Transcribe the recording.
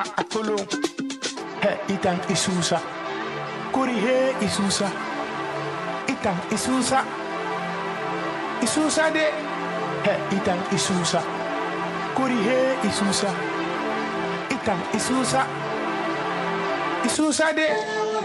Atolo. He itang isusa. Kuri he isusa. Itang isusa. Isusa de. He itang isusa. Kuri he isusa. Itang isusa. Isusa de.